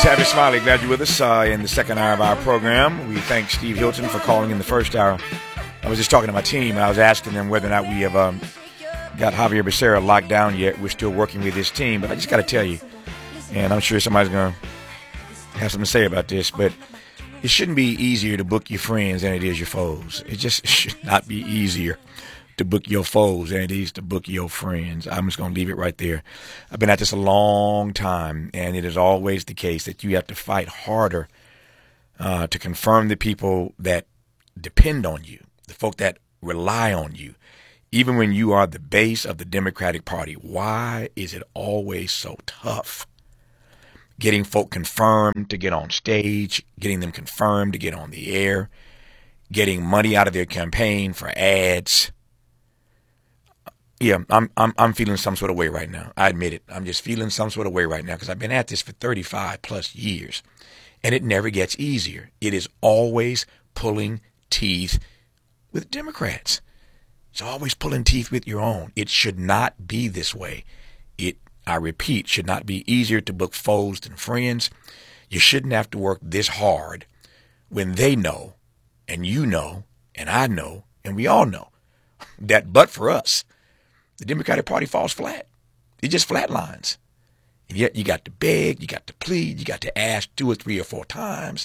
Tavis Smiley, glad you're with us in the second hour of our program. We thank Steve Hilton for calling in the first hour. I was just talking to my team, and I was asking them whether or not we have got Javier Becerra locked down yet. We're still working with his team, but I just got to tell you, and I'm sure somebody's going to have something to say about this, but it shouldn't be easier to book your friends than it is your foes. It just should not be easier to book your foes than it is to book your friends. I'm just going to leave it right there. I've been at this a long time, and it is always the case that you have to fight harder to confirm the people that depend on you, the folk that rely on you, even when you are the base of the Democratic Party. Why is it always so tough? Getting folk confirmed to get on stage, getting them confirmed to get on the air, getting money out of their campaign for ads. Yeah, I'm feeling some sort of way right now. I admit it. I'm just feeling some sort of way right now because I've been at this for 35 plus years, and it never gets easier. It is always pulling teeth with Democrats. It's always pulling teeth with your own. It should not be this way. I repeat, should not be easier to book foes than friends. You shouldn't have to work this hard when they know, and you know, and I know, and we all know that but for us, the Democratic Party falls flat. It just flatlines. And yet you got to beg, you got to plead, you got to ask 2 or 3 or 4 times.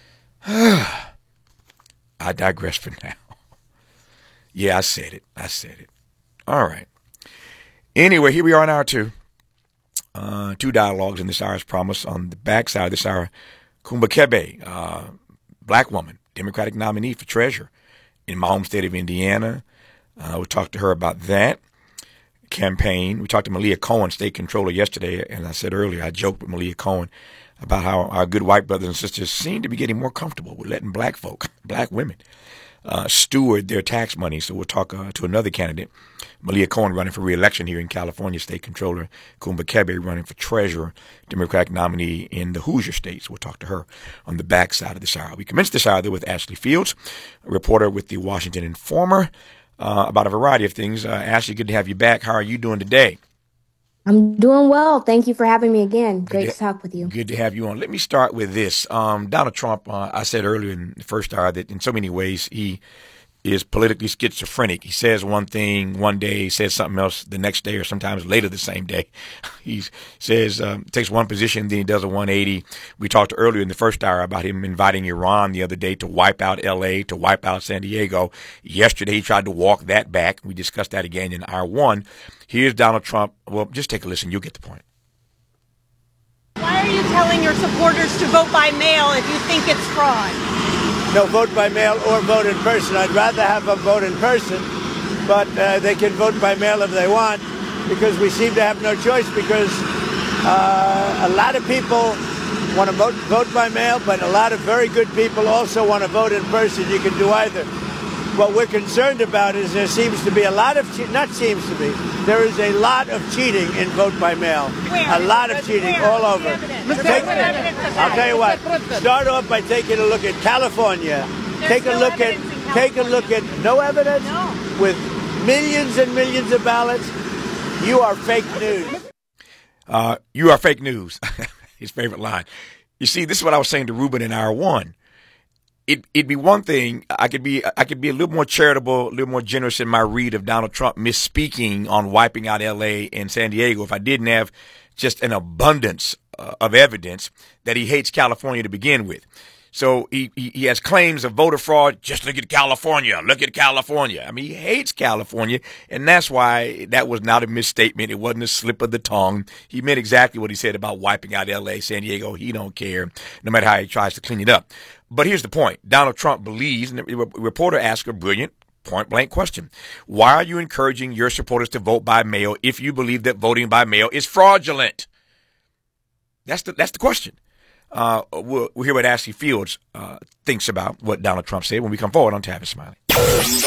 I digress for now. Yeah, I said it. All right. Anyway, here we are in hour 2. 2 dialogues in this hour's promise. On the backside of this hour, Kumba Kebe, black woman, Democratic nominee for treasurer in my home state of Indiana. We'll talk to her about that campaign. We talked to Malia Cohen, state controller, yesterday, and I said earlier, I joked with Malia Cohen about how our good white brothers and sisters seem to be getting more comfortable with letting black women, steward their tax money. So we'll talk to another candidate, Malia Cohen, running for re-election here in California, state controller, Kumba Kebe running for treasurer, Democratic nominee in the Hoosier states. We'll talk to her on the backside of this hour. We commenced this hour with Ashley Fields, a reporter with the Washington Informer, about a variety of things. Ashley, good to have you back. How are you doing today? I'm doing well. Thank you for having me again. Great to talk with you. Good to have you on. Let me start with this. Donald Trump, I said earlier in the first hour that in so many ways he is politically schizophrenic. He says one thing one day, he says something else the next day, or sometimes later the same day. He says, takes one position, then he does a 180. We talked earlier in the first hour about him inviting Iran the other day to wipe out L.A., to wipe out San Diego. Yesterday, he tried to walk that back. We discussed that again in hour 1. Here's Donald Trump. Well, just take a listen. You'll get the point. Why are you telling your supporters to vote by mail if you think it's fraud? No, vote by mail or vote in person. I'd rather have them vote in person, but they can vote by mail if they want, because we seem to have no choice, because a lot of people want to vote by mail, but a lot of very good people also want to vote in person. You can do either. What we're concerned about is there seems to be a lot of, there is a lot of cheating in vote by mail. Where? A lot of cheating all over. I'll tell you what, start off by taking a look at California. Take a look at no evidence? No. With millions and millions of ballots. You are fake news. You are fake news. His favorite line. You see, this is what I was saying to Ruben in hour 1. It'd be one thing. I could be a little more charitable, a little more generous in my read of Donald Trump misspeaking on wiping out L.A. and San Diego if I didn't have just an abundance of evidence that he hates California to begin with. So he has claims of voter fraud. Just look at California. Look at California. I mean, he hates California, and that's why that was not a misstatement. It wasn't a slip of the tongue. He meant exactly what he said about wiping out L.A., San Diego. He don't care, no matter how he tries to clean it up. But here's the point. Donald Trump believes, and the reporter asked a brilliant, point-blank question. Why are you encouraging your supporters to vote by mail if you believe that voting by mail is fraudulent? That's the question. We'll hear what Ashley Fields thinks about what Donald Trump said when we come forward on Tavis Smiley.